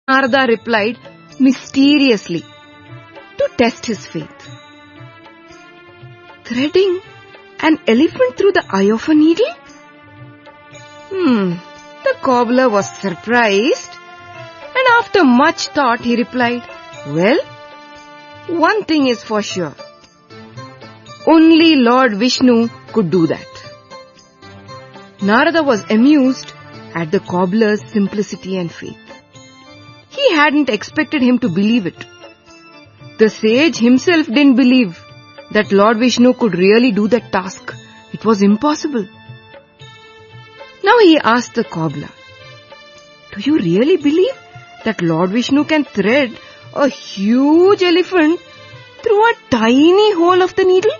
Narada replied mysteriously to test his faith. Threading an elephant through the eye of a needle? The cobbler was surprised, and after much thought he replied, "Well, one thing is for sure. Only Lord Vishnu could do that." Narada was amused at the cobbler's simplicity and faith. He hadn't expected him to believe it. The sage himself didn't believe that Lord Vishnu could really do that task. It was impossible. Now he asked the cobbler, "Do you really believe that Lord Vishnu can thread a huge elephant through a tiny hole of the needle?"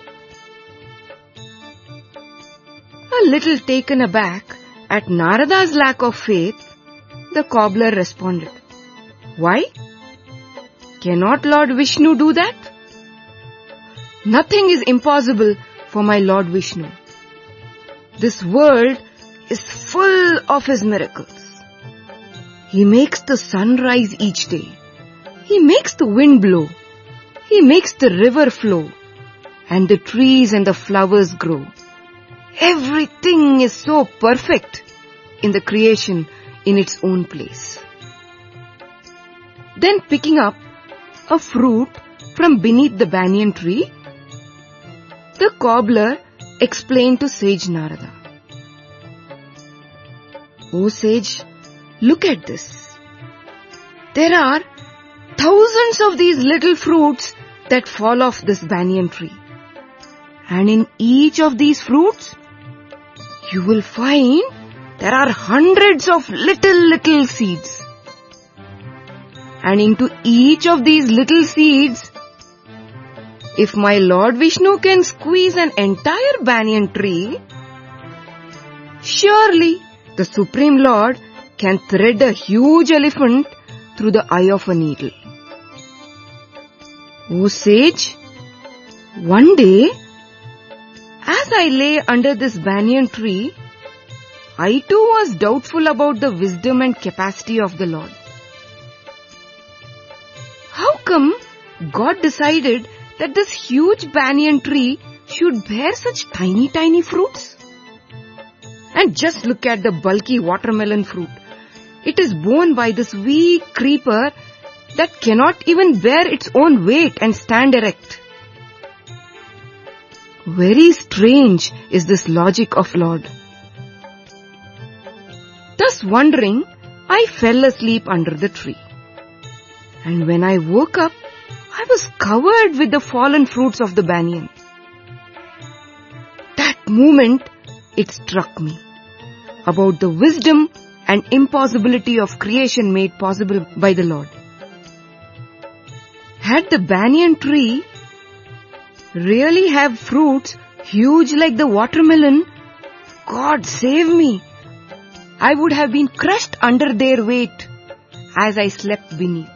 A little taken aback at Narada's lack of faith, the cobbler responded, "Why? Cannot Lord Vishnu do that? Nothing is impossible for my Lord Vishnu. This world is full of His miracles. He makes the sun rise each day. He makes the wind blow. He makes the river flow. And the trees and the flowers grow. Everything is so perfect in the creation in its own place." Then picking up a fruit from beneath the banyan tree, the cobbler explained to sage Narada, "O sage, look at this. There are thousands of these little fruits that fall off this banyan tree. And in each of these fruits, you will find there are hundreds of little seeds. And into each of these little seeds, if my Lord Vishnu can squeeze an entire banyan tree, surely the Supreme Lord can thread a huge elephant through the eye of a needle. O sage, one day, as I lay under this banyan tree, I too was doubtful about the wisdom and capacity of the Lord. How come God decided that this huge banyan tree should bear such tiny fruits? And just look at the bulky watermelon fruit. It is borne by this weak creeper that cannot even bear its own weight and stand erect. Very strange is this logic of Lord." Thus wondering, I fell asleep under the tree. And when I woke up, I was covered with the fallen fruits of the banyan. That moment, it struck me about the wisdom and impossibility of creation made possible by the Lord. Had the banyan tree really have fruits huge like the watermelon, God save me, I would have been crushed under their weight as I slept beneath.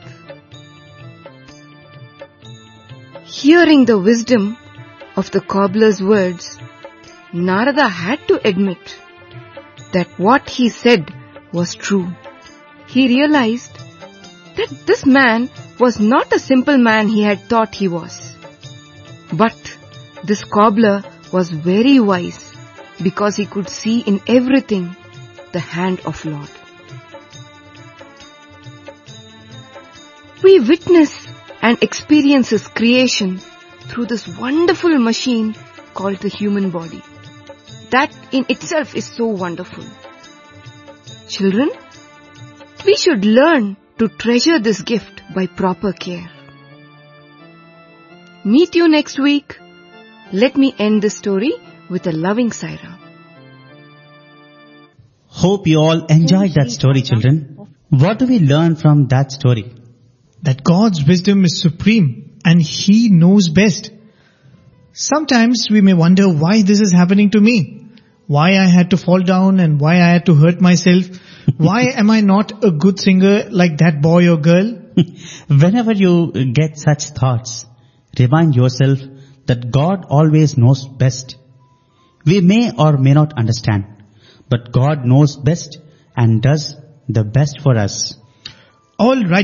Hearing the wisdom of the cobbler's words, Narada had to admit that what he said was true. He realized that this man was not a simple man he had thought he was. But this cobbler was very wise because he could see in everything the hand of Lord. We witness and experience His creation through this wonderful machine called the human body. That in itself is so wonderful. Children, we should learn to treasure this gift by proper care. Meet you next week. Let me end this story with a loving Saira. Hope you all enjoyed that story, children. What do we learn from that story? That God's wisdom is supreme and He knows best. Sometimes we may wonder why this is happening to me. Why I had to fall down and why I had to hurt myself. Why am I not a good singer like that boy or girl? Whenever you get such thoughts, remind yourself that God always knows best. We may or may not understand, but God knows best and does the best for us. All right.